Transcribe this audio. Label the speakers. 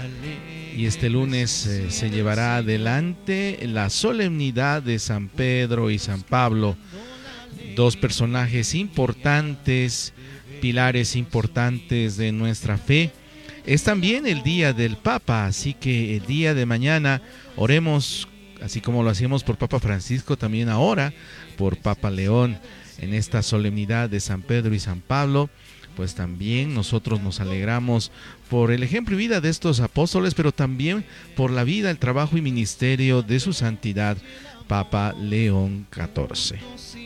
Speaker 1: Y este lunes se llevará adelante la solemnidad de San Pedro y San Pablo, dos personajes importantes, pilares importantes de nuestra fe. Es también el día del Papa, así que el día de mañana oremos, así como lo hacíamos por Papa Francisco, también ahora por Papa León, en esta solemnidad de San Pedro y San Pablo. Pues también nosotros nos alegramos por el ejemplo y vida de estos apóstoles, pero también por la vida, el trabajo y ministerio de su santidad, Papa León XIV.